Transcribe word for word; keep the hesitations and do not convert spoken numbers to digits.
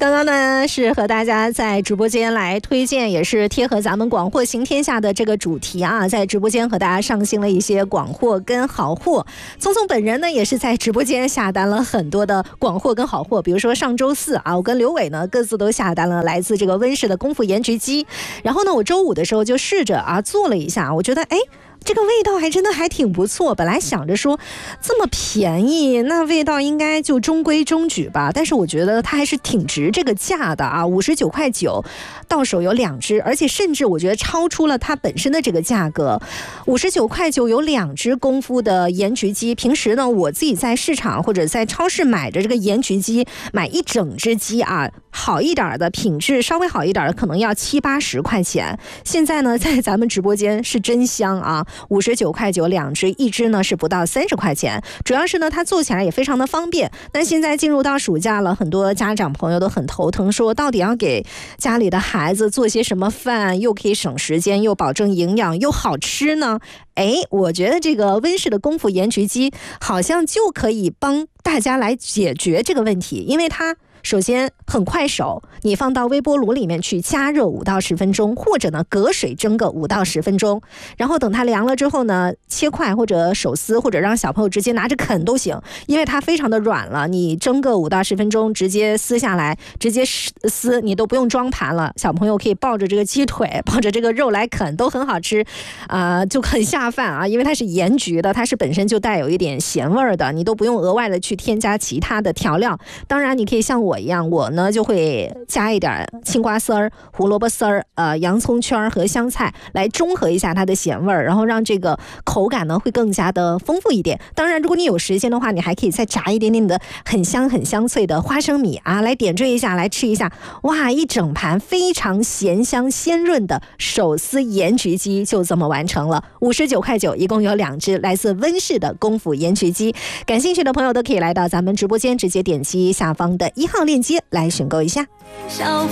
刚刚呢是和大家在直播间来推荐，也是贴合咱们广货行天下的这个主题啊，在直播间和大家上新了一些广货跟好货。聪聪本人呢也是在直播间下单了很多的广货跟好货，比如说上周四啊，我跟刘伟呢各自都下单了来自这个温氏的功夫盐焗鸡，然后呢我周五的时候就试着啊做了一下，我觉得哎这个味道还真的还挺不错，本来想着说这么便宜，那味道应该就中规中矩吧，但是我觉得它还是挺值这个价的啊，五十九块九，到手有两只，而且甚至我觉得超出了它本身的这个价格，五十九块九有两只功夫的盐焗鸡。平时呢，我自己在市场或者在超市买的这个盐焗鸡，买一整只鸡啊，好一点的品质稍微好一点的可能要七八十块钱，现在呢在咱们直播间是真香啊，五十九块九两只，一只呢是不到三十块钱，主要是呢它做起来也非常的方便。那现在进入到暑假了，很多家长朋友都很头疼，说到底要给家里的孩子做些什么饭，又可以省时间，又保证营养，又好吃呢？哎，我觉得这个温氏的功夫盐焗鸡好像就可以帮大家来解决这个问题，因为它首先很快手，你放到微波炉里面去加热五到十分钟，或者呢隔水蒸个五到十分钟，然后等它凉了之后呢，切块或者手撕，或者让小朋友直接拿着啃都行，因为它非常的软了，你蒸个五到十分钟，直接撕下来，直接撕，你都不用装盘了，小朋友可以抱着这个鸡腿，抱着这个肉来啃，都很好吃，啊、呃，就很下饭啊，因为它是盐焗的，它是本身就带有一点咸味的，你都不用额外的去添加其他的调料。当然，你可以像我。我一样，我呢就会加一点青瓜丝儿、胡萝卜丝儿、呃洋葱圈和香菜来中和一下它的咸味儿，然后让这个口感呢会更加的丰富一点。当然，如果你有时间的话，你还可以再炸一点点的很香很香脆的花生米啊，来点缀一下，来吃一下。哇，一整盘非常咸香鲜润的手撕盐焗鸡就这么完成了，五十九块九，一共有两只来自温氏的功夫盐焗鸡。感兴趣的朋友都可以来到咱们直播间，直接点击下方的一号链接来选购一下。